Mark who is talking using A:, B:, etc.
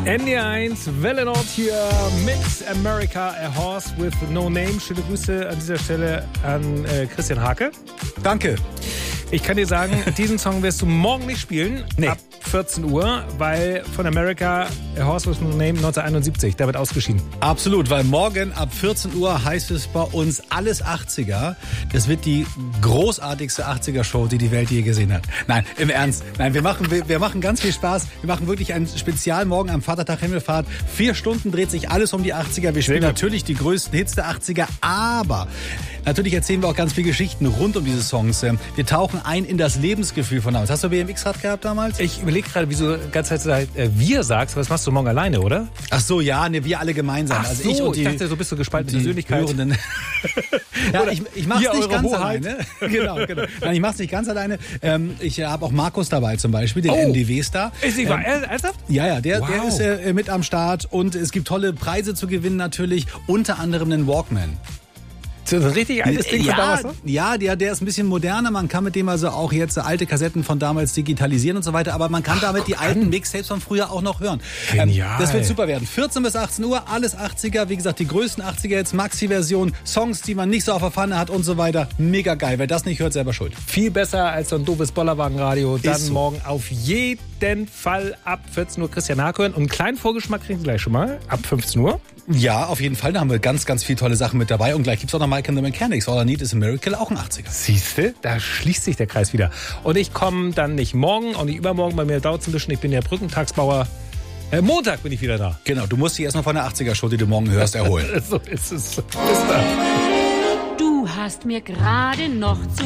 A: NDR1, Welle Nord hier mit America, a Horse with No Name. Schöne Grüße an dieser Stelle an Christian Hake.
B: Danke.
A: Ich kann dir sagen, diesen Song wirst du morgen nicht spielen, ab 14 Uhr, weil von America, a Horse with No Name 1971, da wird ausgeschieden.
B: Absolut, weil morgen ab 14 Uhr heißt es bei uns alles 80er. Das wird die großartigste 80er-Show, die die Welt je gesehen hat. Nein, im Ernst. Nein, wir machen ganz viel Spaß. Wir machen wirklich ein Spezial morgen am Vatertag Himmelfahrt. 4 Stunden dreht sich alles um die 80er. Wir spielen natürlich die größten Hits der 80er, aber natürlich erzählen wir auch ganz viele Geschichten rund um diese Songs. Wir tauchen ein in das Lebensgefühl von damals. Hast du BMX-Rad gehabt damals?
A: Ich überlege gerade, wieso die ganze Zeit wir sagst, was machst du morgen alleine, oder?
B: Ach so, ja, ne, wir alle gemeinsam.
A: Ach
B: also
A: so,
B: ich und die,
A: dachte, so bist du gespaltene Persönlichkeit.
B: Hörenden. Ja, ich mach's nicht ganz
A: Hoheit.
B: alleine. Genau. Nein, ich mach's nicht ganz alleine. Ich habe auch Markus dabei zum Beispiel, den NDW-Star.
A: Ist nicht wahr? Ernsthaft?
B: Ja, der ist mit am Start und es gibt tolle Preise zu gewinnen natürlich, unter anderem einen Walkman.
A: So ein richtig altes Ding von damals, ne?
B: Ja, der ist ein bisschen moderner. Man kann mit dem also auch jetzt alte Kassetten von damals digitalisieren und so weiter. Aber man kann damit die alten Mixtapes von früher auch noch hören.
A: Genial.
B: Das wird super werden. 14 bis 18 Uhr, alles 80er. Wie gesagt, die größten 80er jetzt, Maxi-Version, Songs, die man nicht so auf der Pfanne hat und so weiter. Mega geil. Wer das nicht hört, selber schuld.
A: Viel besser als so ein doofes Bollerwagenradio. Dann
B: so.
A: Morgen auf jeden Fall ab 14 Uhr Christian Hake hören. Und einen kleinen Vorgeschmack kriegen Sie gleich schon mal. Ab 15 Uhr.
B: Ja, auf jeden Fall. Da haben wir ganz, ganz viele tolle Sachen mit dabei. Und gleich gibt's auch noch Mike and the Mechanics. All I Need is a Miracle, auch ein 80er.
A: Siehste, da schließt sich der Kreis wieder. Und ich komme dann nicht morgen und nicht übermorgen. Bei mir dauert es ein bisschen. Ich bin ja Brückentagsbauer. Montag bin ich wieder da.
B: Genau, du musst dich erstmal von der 80er-Show, die du morgen hörst, erholen.
A: So ist es. Bis dann.
C: Du hast mir gerade noch zu